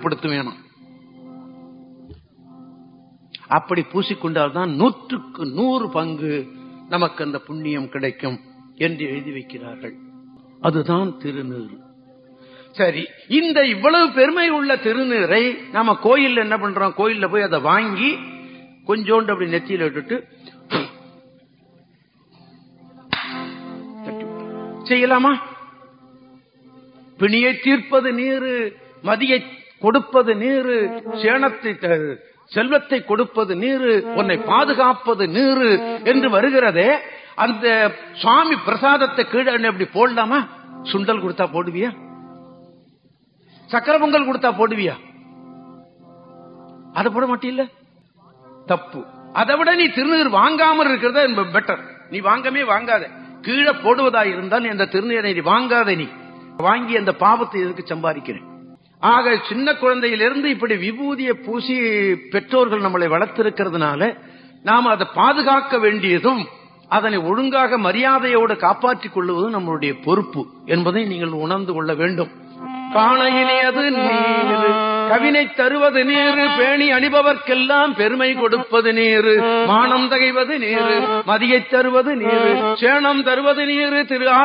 பொருட்படுத்துவேனா. அப்படி பூசிக்கொண்டால்தான் 100க்கு 100 பங்கு நமக்கு அந்த புண்ணியம் கிடைக்கும் என்று எழுதி வைக்கிறார்கள். அதுதான் திருநீறு. சரி, இந்த இவ்வளவு பெருமை உள்ள திருநீரை நாம கோயில் என்ன பண்றோம்? கோயில்ல போய் அதை வாங்கி கொஞ்சோண்டு அப்படி நெத்தியில விட்டுட்டு செய்யலாமா? பிணியை தீர்ப்பது நீரு, மதியை கொடுப்பது நீரு, சேணத்தை செல்வத்தை கொடுப்பது நீரு, உன்னை பாதுகாப்பது நீரு என்று வருகிறதே, அந்த சுவாமி பிரசாதத்தை கீழே எப்படி போடலாமா? சுண்டல் கொடுத்தா போடுவியா? சக்கர பொங்கல் கொடுத்தா போடுவியா? அதை போட மாட்டீல்ல, தப்பு. அதை விட நீ திருநீர் வாங்காமல் இருக்கிறத பெட்டர். நீ வாங்காத, கீழே போடுவதா இருந்தால் அந்த திருநீரை வாங்காத. நீ வாங்கி அந்த பாவத்தை எதுக்கு சம்பாதிக்கிறேன்? ஆக சின்ன குழந்தையிலிருந்து இப்படி விபூதியை பூசி பெற்றோர்கள் நம்மளை வளர்த்திருக்கிறதுனால நாம் அதை பாதுகாக்க வேண்டியதும் அதனை ஒழுங்காக மரியாதையோடு காப்பாற்றிக் கொள்வதும் நம்மளுடைய பொறுப்பு என்பதை நீங்கள் உணர்ந்து கொள்ள வேண்டும். காணையினியது நீரு, கவினை தருவது நீரு, பேணி அணிபவர்க்கெல்லாம் பெருமை கொடுப்பது நீரு, மானம் தகைவது நீரு, மதியை தருவது நீரு, சேணம் தருவது நீரு, திரு